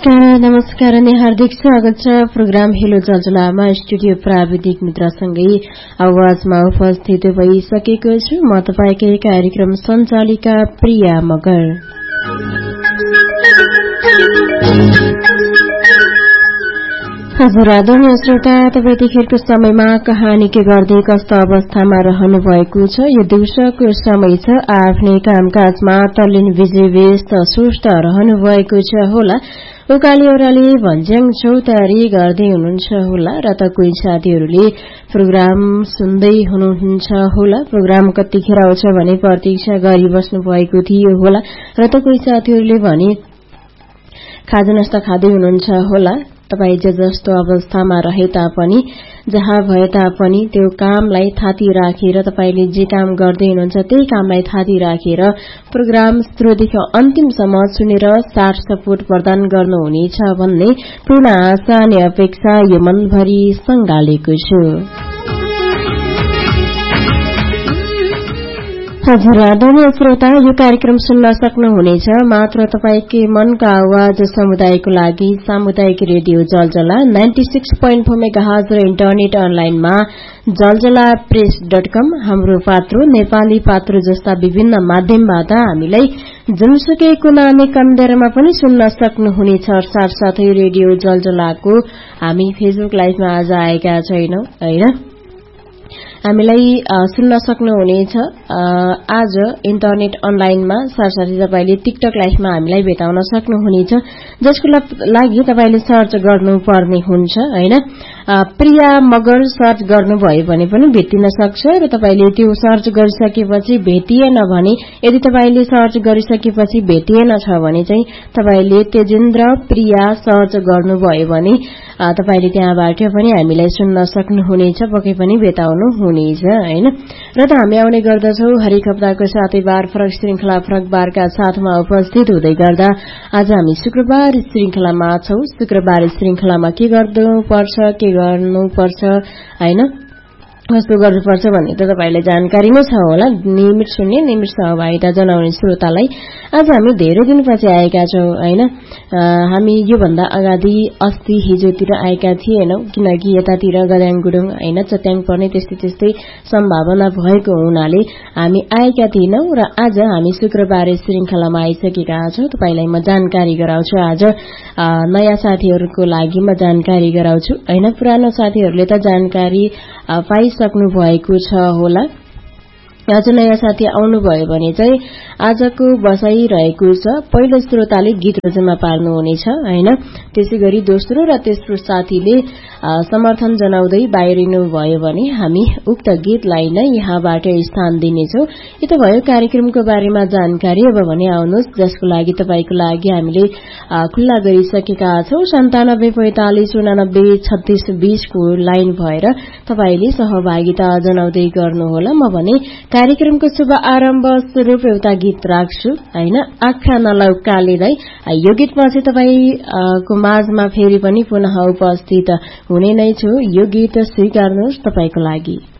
नमस्कार अनि हार्दिक स्वागत छ प्रोग्राम हेलो जलजलामा स्टुडियो प्राविधिक मित्रसँगै आवाजमा उपस्थित भइसकेको छु म तपाईकै कार्यक्रम सञ्चालिका प्रिया मगर। हजुर आदरणीय श्रोता, तपाईँ यतिखेरको समयमा कहानी के गर्दै कस्तो अवस्थामा रहनु भएको छ। यो दिउँसोको समय छ, आफ्नै कामकाजमा तल्लीन विजय व्यस्त सुस्त रहनु भएको छ होला। उकाली ओह्राली भन्ज्याङ चौतारी गर्दै हुनुहुन्छ होला र त कोही साथीहरूले प्रोग्राम सुन्दै हुनुहुन्छ होला। प्रोग्राम कतिखेर आउँछ भने प्रतीक्षा गरिबस्नु भएको थियो होला र त कोही साथीहरूले भने खाजा नास्ता खाँदै हुनुहुन्छ होला। तपाईँ जस्तो अवस्थामा रहे तापनि, जहाँ भए तापनि त्यो कामलाई थाती राखेर तपाईले जे काम गर्दै हुनुहुन्छ त्यही कामलाई थाती राखेर प्रोग्राम सुरुदेखि अन्तिमसम्म सुनेर साथ सपोर्ट प्रदान गर्नुहुनेछ भन्ने पूर्ण आशा अनि अपेक्षा यो मनभरि संगालेको छु। हजुर आदरणीय श्रोता, यो कार्यक्रम सुन्न सक्नुहुनेछ मात्र तपाईकै मनका आवाज समुदायको लागि सामुदायिक रेडियो जलजला 96.4 मेगाहर्ज र इन्टरनेट अनलाइनमा जलजलाप्रेस.com, हाम्रो पात्रो नेपाली पात्रो जस्ता विभिन्न माध्यमबाट हामीलाई जुनसुकै कुना अनि कन्देरमा पनि सुन्न सक्नुहुनेछ। साथसाथै रेडियो जलजलाको हामी फेसबुक लाइभमा आज आएका छैनौं हैन, हामीलाई सुन्न सक्नुहुनेछ आज इन्टरनेट अनलाइनमा। साथसाथै तपाईले टिकटक लाइभमा हामीलाई भेटाउन सक्नुहुनेछ, जसको लागि तपाईले सर्च गर्नुपर्ने हुन्छ हैन। प्रिया मगर सर्च गर्नुभयो भने पनि भेटिन सक्छ र तपाईले त्यो सर्च गरिसकेपछि भेटिएन भने, यदि तपाईले सर्च गरिसकेपछि भेटिएन छ भने चाहिँ तपाईले तेजेन्द्र प्रिया सर्च गर्नुभयो भने तपाईले त्यहाँबाट पनि हामीलाई सुन्न सक्नुहुनेछ, पक्कै पनि भेटाउनु हुनेछ हैन। र त हामी आउने गर्दछौ हरेक हप्ताको सातै बार फरक श्रृंखला फरक बारका साथमा उपस्थित हुँदै गर्दा आज हामी शुक्रबार श्रृंखलामा छौं। शुक्रबार श्रृंखलामा के गर्नुपर्छ, के गर्नुपर्छ हैन, कस्तो गर्नुपर्छ भन्ने त तपाईलाई जानकारी नै छ होला। नियमित सुन्ने, नियमित सहभागिता जनाउने श्रोतालाई आज हामी धेरै दिनपछि आएका छौं हैन। हामी यो भन्दा अगाडि अस्ति हिजोतिर आएका थिएनौं, किनकि यतातिर गद्याङ गुडुङ हैन चट्याङ पर्ने त्यस्तै सम्भावना भएको हुनाले हामी आएका थिएनौं र आज हामी शुक्रबार श्रृंखलामा आइसकेका छौं। तपाईलाई म जानकारी गराउँछु, आज नयाँ साथीहरुको लागि म जानकारी गराउँछु हैन। पुरानो साथीहरुले त जानकारी पाइसक्नु भएको छ होला। आज नयाँ साथी आउनुभयो भने चाहिँ आजको बसाई रहेको छ, पहिलो श्रोताले गीत रोजनमा पार्नुहुनेछ हैन। त्यसैगरी दोस्रो र तेस्रो साथीले समर्थन जनाउँदै बाहिरिनु भयो भने हामी उक्त गीतलाई नै यहाँबाट स्थान दिनेछौं। यो त भयो कार्यक्रमको बारेमा जानकारी। अब भने आउनुहोस्, जसको लागि तपाईको लागि हामीले खुल्ला गरिसकेका छौं 9745893620 को लाइन भएर तपाईले सहभागिता जनाउँदै गर्नुहोला। म भने कार्यक्रमको शुभ आरम्भ स्वरूप एउटा गीत राख्छु हैन, आँखा नलाउ कालीलाई। यो गीतपछि तपाईको माझमा फेरि पनि पुनः उपस्थित हुने नै छु। यो गीत स्वीकार्नुहोस् तपाईको लागि।